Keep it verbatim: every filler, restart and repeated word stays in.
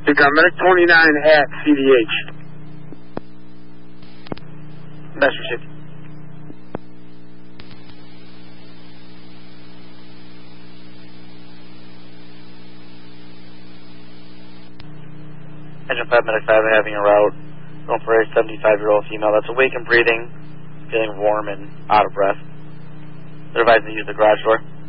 We got Medic twenty-nine at C D H. Best received. Engine five, Medic five, having a route. Going for a seventy-five-year-old female that's awake and breathing, feeling warm and out of breath. They're advised to use the garage door.